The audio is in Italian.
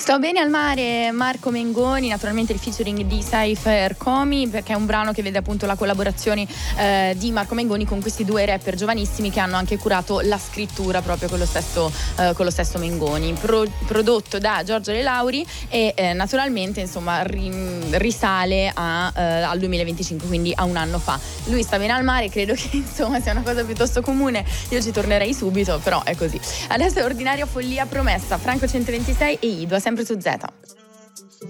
Sto bene al mare, Marco Mengoni, naturalmente il featuring di Saif Ercomi, perché è un brano che vede appunto la collaborazione di Marco Mengoni con questi due rapper giovanissimi che hanno anche curato la scrittura proprio con lo stesso Mengoni, prodotto da Giorgio De Lauri e naturalmente insomma risale al 2025, quindi a un anno fa. Lui sta bene al mare, credo che insomma sia una cosa piuttosto comune, io ci tornerei subito, però è così. Adesso è Ordinaria Follia Promessa, Franco 126 e Ido, sempre su Z.